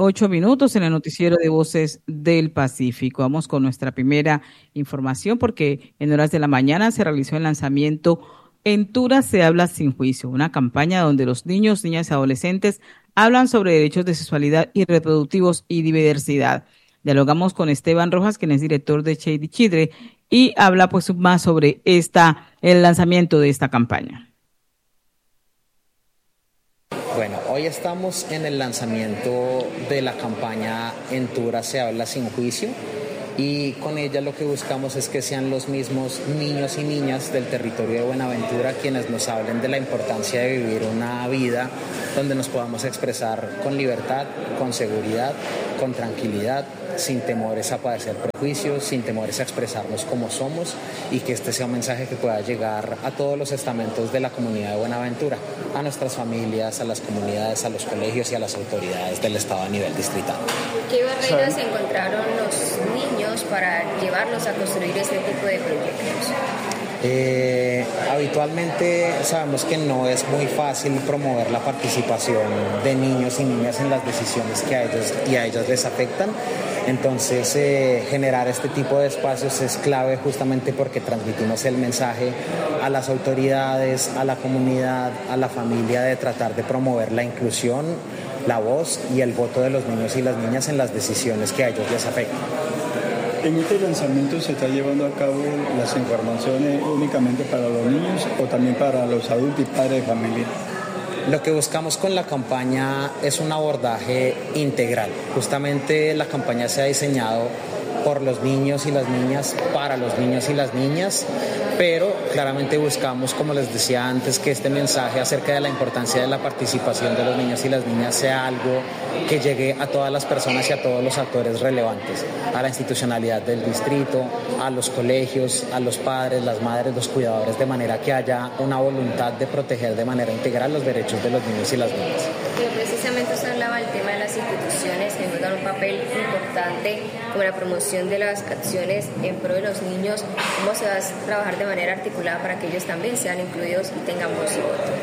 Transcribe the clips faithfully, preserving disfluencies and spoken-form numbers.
Ocho minutos en el noticiero de Voces del Pacífico. Vamos con nuestra primera información porque en horas de la mañana se realizó el lanzamiento En Tura se habla sin juicio, una campaña donde los niños, niñas y adolescentes hablan sobre derechos de sexualidad y reproductivos y diversidad. Dialogamos con Esteban Rojas, quien es director de Shady Children, y habla pues más sobre esta, el lanzamiento de esta campaña. Bueno, hoy estamos en el lanzamiento de la campaña En Tura se habla sin juicio y con ella lo que buscamos es que sean los mismos niños y niñas del territorio de Buenaventura quienes nos hablen de la importancia de vivir una vida donde nos podamos expresar con libertad, con seguridad, con tranquilidad, sin temores a padecer prejuicios, sin temores a expresarnos como somos y que este sea un mensaje que pueda llegar a todos los estamentos de la comunidad de Buenaventura, a nuestras familias, a las comunidades, a los colegios y a las autoridades del Estado a nivel distrital. ¿Qué barreras encontraron los niños para llevarlos a construir este tipo de proyectos? Eh, habitualmente sabemos que no es muy fácil promover la participación de niños y niñas en las decisiones que a ellos y a ellas les afectan. Entonces, eh, generar este tipo de espacios es clave justamente porque transmitimos el mensaje a las autoridades, a la comunidad, a la familia de tratar de promover la inclusión, la voz y el voto de los niños y las niñas en las decisiones que a ellos les afectan. ¿En este lanzamiento se está llevando a cabo las informaciones únicamente para los niños o también para los adultos y padres de familia? Lo que buscamos con la campaña es un abordaje integral. Justamente la campaña se ha diseñado por los niños y las niñas, para los niños y las niñas, pero claramente buscamos, como les decía antes, que este mensaje acerca de la importancia de la participación de los niños y las niñas sea algo que llegue a todas las personas y a todos los actores relevantes, a la institucionalidad del distrito, a los colegios, a los padres, las madres, los cuidadores, de manera que haya una voluntad de proteger de manera integral los derechos de los niños y las niñas. Pero precisamente usted hablaba del tema de las instituciones que juegan un papel importante como la promoción de las acciones en pro de los niños. ¿Cómo se va a trabajar de manera articulada para que ellos también sean incluidos y tengan voz y voto?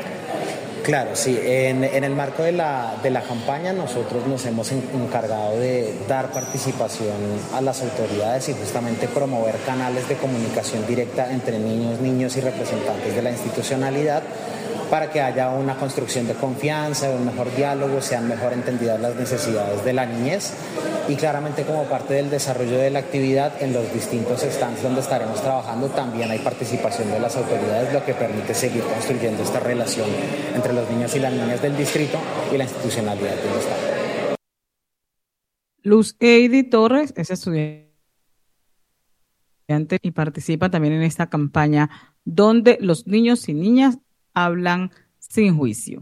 Claro, sí. En, en el marco de la, de la campaña nosotros nos hemos encargado de dar participación a las autoridades y justamente promover canales de comunicación directa entre niños, niños y representantes de la institucionalidad para que haya una construcción de confianza, un mejor diálogo, sean mejor entendidas las necesidades de la niñez y claramente como parte del desarrollo de la actividad en los distintos stands donde estaremos trabajando también hay participación de las autoridades, lo que permite seguir construyendo esta relación entre los niños y las niñas del distrito y la institucionalidad del Estado. Luz Eidy Torres es estudiante y participa también en esta campaña donde los niños y niñas hablan sin juicio.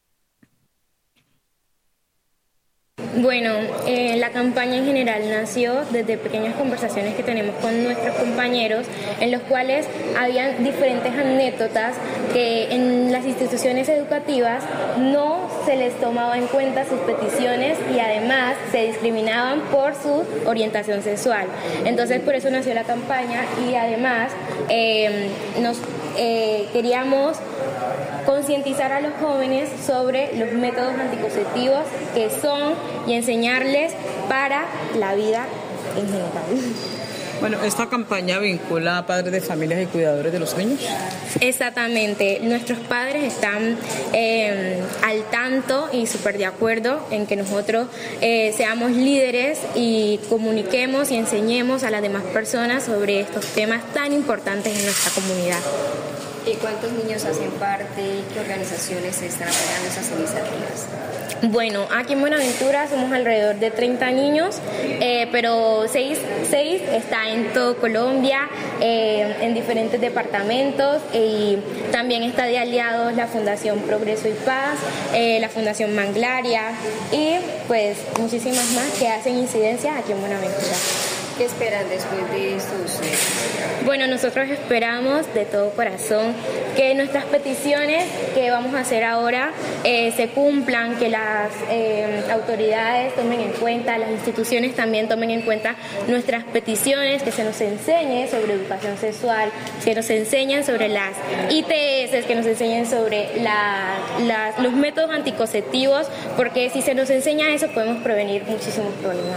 Bueno, eh, la campaña en general nació desde pequeñas conversaciones que tenemos con nuestros compañeros, en los cuales habían diferentes anécdotas que en las instituciones educativas no se les tomaba en cuenta sus peticiones y además se discriminaban por su orientación sexual. Entonces por eso nació la campaña y además eh, nos eh, queríamos concientizar a los jóvenes sobre los métodos anticonceptivos que son y enseñarles para la vida en general. Bueno, ¿esta campaña vincula a padres de familias y cuidadores de los niños? Exactamente. Nuestros padres están eh, al tanto y súper de acuerdo en que nosotros eh, seamos líderes y comuniquemos y enseñemos a las demás personas sobre estos temas tan importantes en nuestra comunidad. ¿Y cuántos niños hacen parte y qué organizaciones están apoyando esas iniciativas? Bueno, aquí en Buenaventura somos alrededor de treinta niños, eh, pero seis, seis está en todo Colombia, eh, en diferentes departamentos, y también está de aliados la Fundación Progreso y Paz, eh, la Fundación Manglaria y pues muchísimas más que hacen incidencia aquí en Buenaventura. ¿Qué esperan después de sus eh, Bueno, nosotros esperamos de todo corazón que nuestras peticiones que vamos a hacer ahora eh, se cumplan, que las eh, autoridades tomen en cuenta, las instituciones también tomen en cuenta nuestras peticiones, que se nos enseñe sobre educación sexual, que nos enseñen sobre las I T S, que nos enseñen sobre la, la, los métodos anticonceptivos, porque si se nos enseña eso podemos prevenir muchísimos problemas.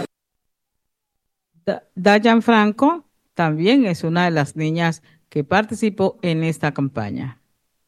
Dayan Franco también es una de las niñas que participó en esta campaña.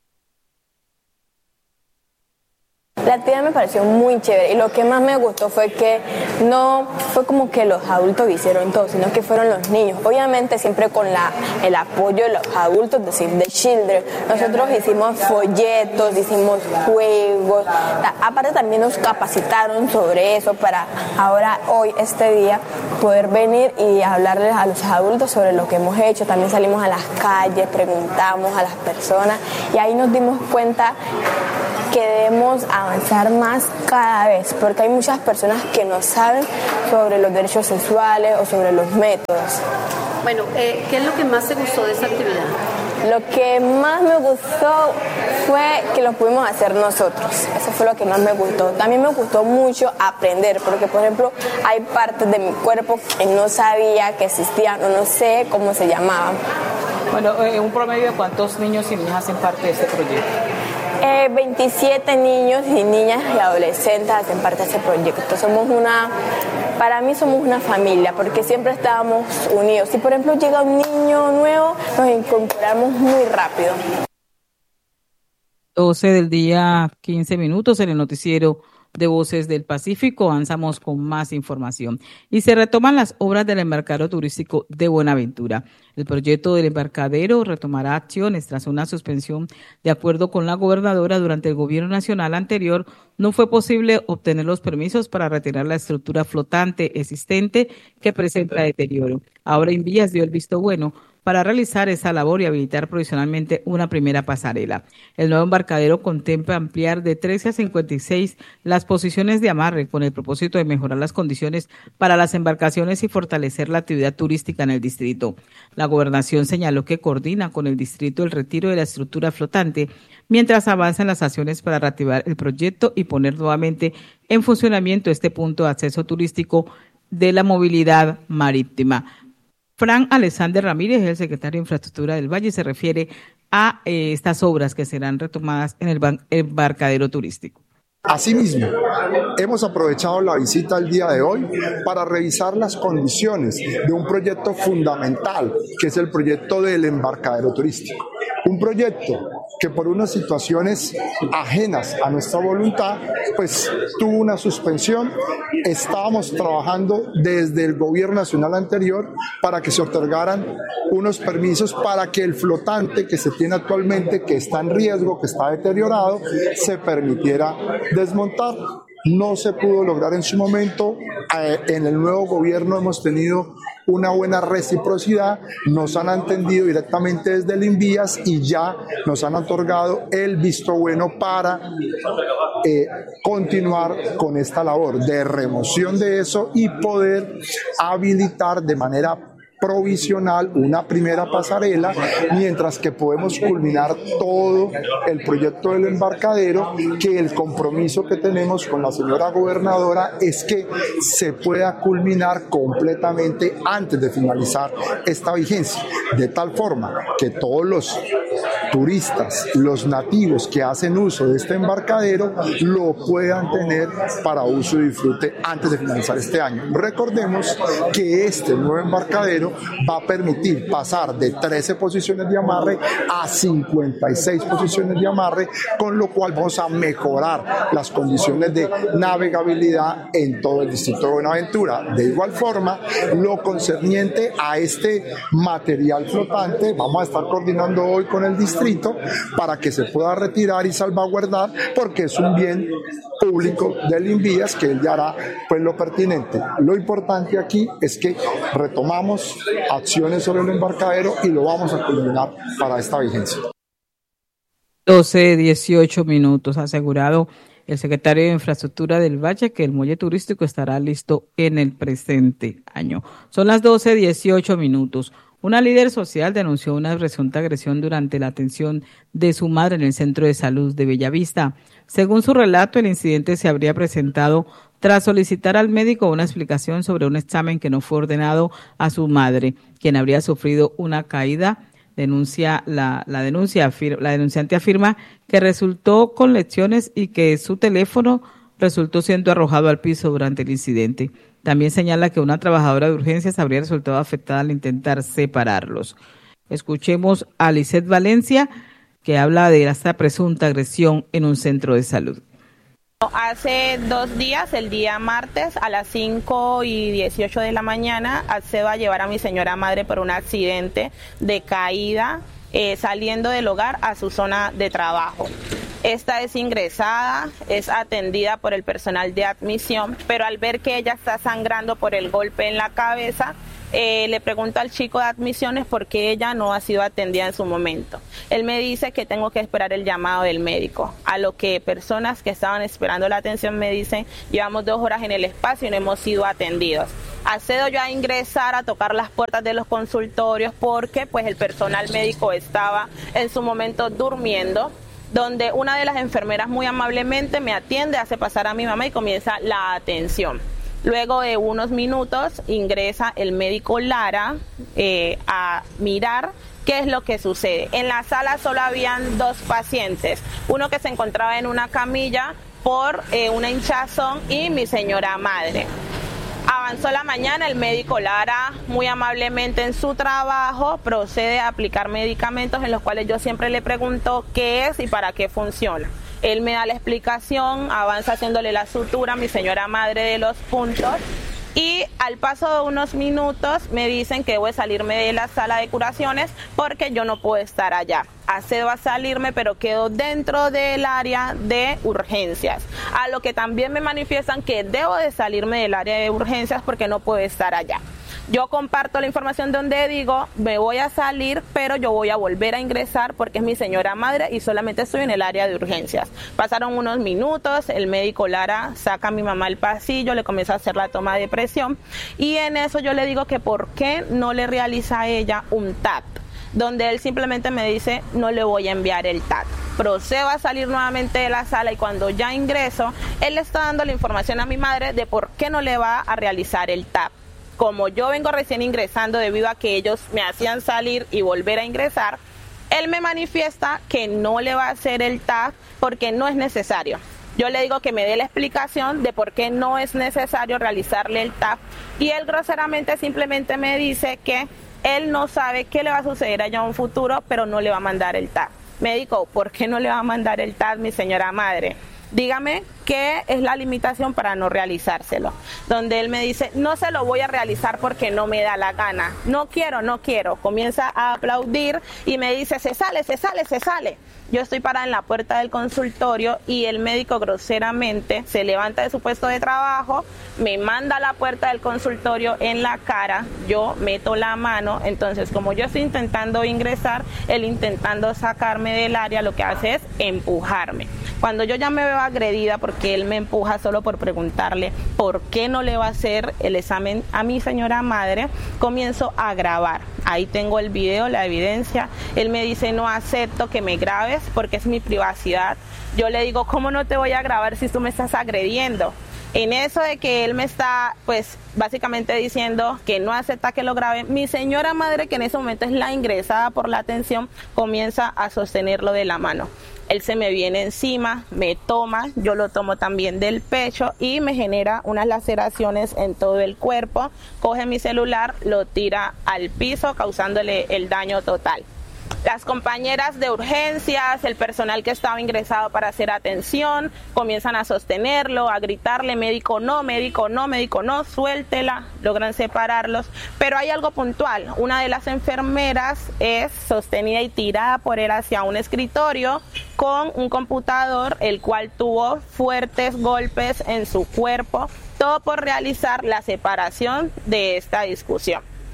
La actividad me pareció muy chévere y lo que más me gustó fue que no fue como que los adultos hicieron todo, sino que fueron los niños. Obviamente siempre con la, el apoyo de los adultos, de Save the Children. Nosotros hicimos folletos, hicimos juegos. Aparte también nos capacitaron sobre eso para ahora, hoy, este día, poder venir y hablarles a los adultos sobre lo que hemos hecho. También salimos a las calles, preguntamos a las personas y ahí nos dimos cuenta que debemos avanzar más cada vez, porque hay muchas personas que no saben sobre los derechos sexuales o sobre los métodos. Bueno, eh, ¿qué es lo que más te gustó de esta actividad? Lo que más me gustó fue que lo pudimos hacer nosotros. Eso fue lo que más me gustó. También me gustó mucho aprender, porque por ejemplo hay partes de mi cuerpo que no sabía que existían o no sé cómo se llamaban. Bueno, en un promedio, ¿cuántos niños y niñas hacen parte de este proyecto? Eh, veintisiete niños y niñas y adolescentes hacen parte de este proyecto. Somos una, para mí somos una familia, porque siempre estábamos unidos. Si por ejemplo llega un niño nuevo, nos incorporamos muy rápido. doce del día, quince minutos en el noticiero de Voces del Pacífico. Avanzamos con más información. Y se retoman las obras del embarcadero turístico de Buenaventura. El proyecto del embarcadero retomará acciones tras una suspensión. De acuerdo con la gobernadora, durante el gobierno nacional anterior no fue posible obtener los permisos para retirar la estructura flotante existente que presenta deterioro. Ahora Invías dio el visto bueno para realizar esa labor y habilitar provisionalmente una primera pasarela. El nuevo embarcadero contempla ampliar de trece a cincuenta y seis las posiciones de amarre con el propósito de mejorar las condiciones para las embarcaciones y fortalecer la actividad turística en el distrito. La gobernación señaló que coordina con el distrito el retiro de la estructura flotante mientras avanzan las acciones para reactivar el proyecto y poner nuevamente en funcionamiento este punto de acceso turístico de la movilidad marítima. Fran Alexander Ramírez, el secretario de Infraestructura del Valle, se refiere a eh, estas obras que serán retomadas en el embarcadero turístico. Asimismo, hemos aprovechado la visita el día de hoy para revisar las condiciones de un proyecto fundamental, que es el proyecto del embarcadero turístico. Un proyecto que por unas situaciones ajenas a nuestra voluntad, pues tuvo una suspensión. Estábamos trabajando desde el gobierno nacional anterior para que se otorgaran unos permisos para que el flotante que se tiene actualmente, que está en riesgo, que está deteriorado, se permitiera desmontar. No se pudo lograr en su momento. Eh, en el nuevo gobierno hemos tenido una buena reciprocidad, nos han atendido directamente desde el Invías y ya nos han otorgado el visto bueno para eh, continuar con esta labor de remoción de eso y poder habilitar de manera provisional una primera pasarela, mientras que podemos culminar todo el proyecto del embarcadero, que el compromiso que tenemos con la señora gobernadora es que se pueda culminar completamente antes de finalizar esta vigencia, de tal forma que todos los turistas, los nativos que hacen uso de este embarcadero lo puedan tener para uso y disfrute antes de finalizar este año. Recordemos que este nuevo embarcadero va a permitir pasar de trece posiciones de amarre a cincuenta y seis posiciones de amarre, con lo cual vamos a mejorar las condiciones de navegabilidad en todo el distrito de Buenaventura. De igual forma, lo concerniente a este material flotante, vamos a estar coordinando hoy con el distrito para que se pueda retirar y salvaguardar, porque es un bien público del Invías que él ya hará pues lo pertinente. Lo importante aquí es que retomamos acciones sobre el embarcadero y lo vamos a culminar para esta vigencia. doce, dieciocho minutos. Asegurado el secretario de Infraestructura del Valle que el muelle turístico estará listo en el presente año. Son las doce dieciocho minutos. Una líder social denunció una presunta agresión durante la atención de su madre en el centro de salud de Bellavista. Según su relato, el incidente se habría presentado tras solicitar al médico una explicación sobre un examen que no fue ordenado a su madre, quien habría sufrido una caída. Denuncia la, la denuncia, la denunciante afirma que resultó con lesiones y que su teléfono resultó siendo arrojado al piso durante el incidente. También señala que una trabajadora de urgencias habría resultado afectada al intentar separarlos. Escuchemos a Lisette Valencia, que habla de esta presunta agresión en un centro de salud. Hace dos días, el día martes, a las cinco y dieciocho de la mañana, accedo a llevar a mi señora madre por un accidente de caída eh, saliendo del hogar a su zona de trabajo. Esta es ingresada, es atendida por el personal de admisión, pero al ver que ella está sangrando por el golpe en la cabeza, Eh, le pregunto al chico de admisiones por qué ella no ha sido atendida en su momento. Él me dice que tengo que esperar el llamado del médico, a lo que personas que estaban esperando la atención me dicen, llevamos dos horas en el espacio y no hemos sido atendidos. Accedo yo a ingresar, a tocar las puertas de los consultorios porque pues el personal médico estaba en su momento durmiendo, donde una de las enfermeras muy amablemente me atiende, hace pasar a mi mamá y comienza la atención. Luego de unos minutos ingresa el médico Lara eh, a mirar qué es lo que sucede. En la sala solo habían dos pacientes, uno que se encontraba en una camilla por eh, una hinchazón y mi señora madre. Avanzó la mañana, el médico Lara muy amablemente en su trabajo procede a aplicar medicamentos en los cuales yo siempre le pregunto qué es y para qué funciona. Él me da la explicación, avanza haciéndole la sutura a mi señora madre de los puntos y al paso de unos minutos me dicen que debo de salirme de la sala de curaciones porque yo no puedo estar allá. Accedo a salirme, pero quedo dentro del área de urgencias, a lo que también me manifiestan que debo de salirme del área de urgencias porque no puedo estar allá. Yo comparto la información donde digo, me voy a salir, pero yo voy a volver a ingresar porque es mi señora madre y solamente estoy en el área de urgencias. Pasaron unos minutos, el médico Lara saca a mi mamá al pasillo, le comienza a hacer la toma de presión y en eso yo le digo que por qué no le realiza a ella un T A C, donde él simplemente me dice, no le voy a enviar el T A C. Procedo a salir nuevamente de la sala y cuando ya ingreso, él le está dando la información a mi madre de por qué no le va a realizar el T A C. Como yo vengo recién ingresando debido a que ellos me hacían salir y volver a ingresar, él me manifiesta que no le va a hacer el T A C porque no es necesario. Yo le digo que me dé la explicación de por qué no es necesario realizarle el T A C y él groseramente simplemente me dice que él no sabe qué le va a suceder allá en un futuro, pero no le va a mandar el T A C. Médico, ¿por qué no le va a mandar el T A C, mi señora madre? Dígame qué es la limitación para no realizárselo. Donde él me dice, no se lo voy a realizar porque no me da la gana. No quiero, no quiero. Comienza a aplaudir y me dice, se sale, se sale, se sale. Yo estoy parada en la puerta del consultorio y el médico groseramente se levanta de su puesto de trabajo, me manda a la puerta del consultorio en la cara, yo meto la mano, entonces como yo estoy intentando ingresar, él intentando sacarme del área, lo que hace es empujarme. Cuando yo ya me veo agredida porque él me empuja solo por preguntarle por qué no le va a hacer el examen a mi señora madre, comienzo a grabar. Ahí tengo el video, la evidencia. Él me dice, no acepto que me grabes porque es mi privacidad. Yo le digo, ¿cómo no te voy a grabar si tú me estás agrediendo? En eso de que él me está, pues, básicamente diciendo que no acepta que lo grabe, mi señora madre, que en ese momento es la ingresada por la atención, comienza a sostenerlo de la mano. Él se me viene encima, me toma, yo lo tomo también del pecho y me genera unas laceraciones en todo el cuerpo. Coge mi celular, lo tira al piso, causándole el daño total. Las compañeras de urgencias, el personal que estaba ingresado para hacer atención, comienzan a sostenerlo, a gritarle, médico no, médico no, médico no, suéltela, logran separarlos. Pero hay algo puntual, una de las enfermeras es sostenida y tirada por él hacia un escritorio con un computador, el cual tuvo fuertes golpes en su cuerpo, todo por realizar la separación de esta discusión.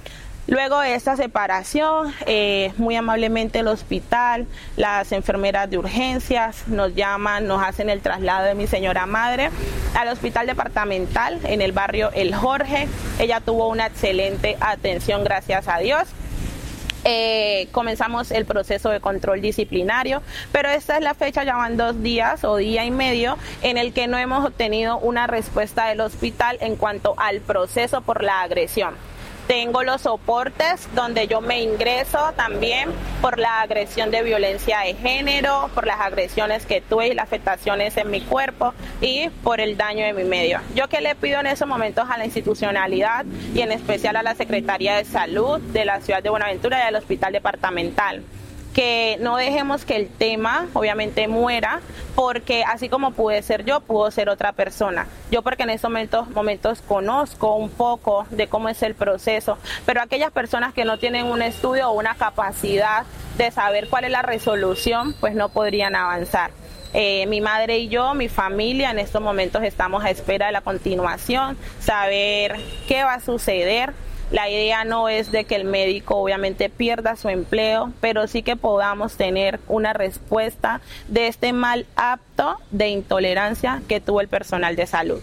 Luego de esta separación, eh, muy amablemente el hospital, las enfermeras de urgencias nos llaman, nos hacen el traslado de mi señora madre al hospital departamental en el barrio El Jorge. Ella tuvo una excelente atención, gracias a Dios. Eh, comenzamos el proceso de control disciplinario, pero esta es la fecha, ya van dos días o día y medio en el que no hemos obtenido una respuesta del hospital en cuanto al proceso por la agresión. Tengo los soportes donde yo me ingreso también por la agresión de violencia de género, por las agresiones que tuve y las afectaciones en mi cuerpo y por el daño de mi medio. Yo que le pido en esos momentos a la institucionalidad y en especial a la Secretaría de Salud de la ciudad de Buenaventura y al Hospital Departamental, que no dejemos que el tema obviamente muera, porque así como pude ser yo, pudo ser otra persona. Yo porque en estos momentos, momentos conozco un poco de cómo es el proceso, pero aquellas personas que no tienen un estudio o una capacidad de saber cuál es la resolución, pues no podrían avanzar. Eh, mi madre y yo, mi familia, en estos momentos estamos a espera de la continuación, saber qué va a suceder. La idea no es de que el médico obviamente pierda su empleo, pero sí que podamos tener una respuesta de este mal acto de intolerancia que tuvo el personal de salud.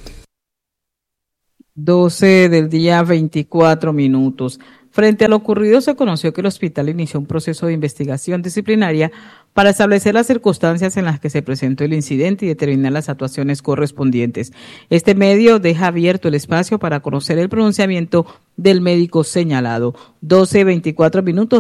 doce del día, veinticuatro minutos. Frente a lo ocurrido, se conoció que el hospital inició un proceso de investigación disciplinaria para establecer las circunstancias en las que se presentó el incidente y determinar las actuaciones correspondientes. Este medio deja abierto el espacio para conocer el pronunciamiento del médico señalado. doce, veinticuatro minutos.